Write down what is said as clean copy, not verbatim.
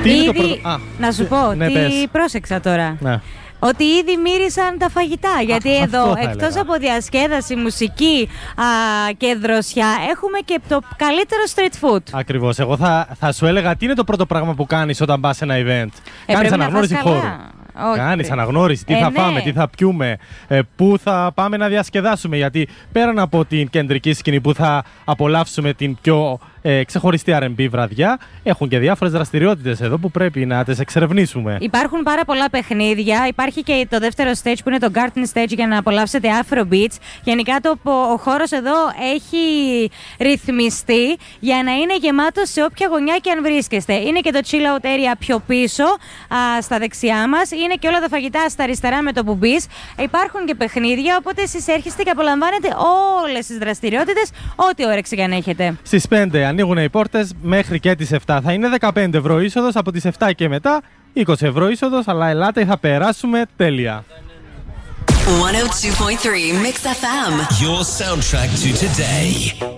Να σου πω, τι πρόσεξα τώρα. Ναι. Ότι ήδη μύρισαν τα φαγητά. Γιατί εδώ, εκτός από διασκέδαση, μουσική και δροσιά, έχουμε και το καλύτερο street food. Ακριβώς. Εγώ θα σου έλεγα τι είναι το πρώτο πράγμα που κάνεις όταν πας σε ένα event. Κάνεις αναγνώριση χώρου. Κάνεις αναγνώριση, τι θα φάμε, τι θα πιούμε, πού θα πάμε να διασκεδάσουμε. Γιατί πέραν από την κεντρική σκηνή που θα απολαύσουμε την πιο ξεχωριστή R&B βραδιά, έχουν και διάφορες δραστηριότητες εδώ που πρέπει να τις εξερευνήσουμε. Υπάρχουν πάρα πολλά παιχνίδια. Υπάρχει και το δεύτερο stage που είναι το Garden Stage για να απολαύσετε Afrobeats. Γενικά ο χώρος εδώ έχει ρυθμιστεί για να είναι γεμάτος σε όποια γωνιά και αν βρίσκεστε. Είναι και το chill out area πιο πίσω, στα δεξιά μας. Είναι και όλα τα φαγητά στα αριστερά με το που μπεις. Υπάρχουν και παιχνίδια, οπότε εσείς έρχεστε και απολαμβάνετε όλες τις δραστηριότητες, ό,τι όρεξη και αν έχετε. Στις 5 ανοίγουν οι πόρτες μέχρι και τις 7. Θα είναι 15 ευρώ είσοδος, από τις 7 και μετά 20 ευρώ είσοδος, αλλά ελάτε, θα περάσουμε τέλεια. 102.3 Mix FM. Your soundtrack to today.